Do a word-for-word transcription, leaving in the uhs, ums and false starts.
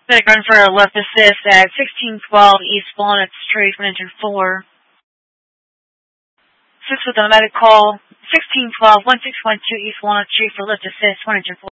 Big run for a left assist at sixteen twelve East Walnut Street, one engine four. Six with a medic call, sixteen twelve, one six one two East Walnut Street for lift assist, one engine four.